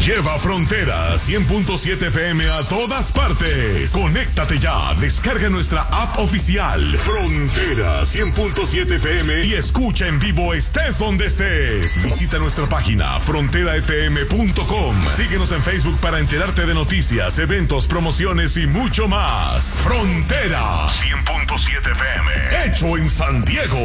Lleva Frontera 100.7 FM a todas partes. Conéctate ya, descarga nuestra app oficial Frontera 100.7 FM y escucha en vivo estés donde estés. Visita nuestra página fronterafm.com. Síguenos en Facebook para enterarte de noticias, eventos, promociones y mucho más. Frontera 100.7 FM, hecho en San Diego.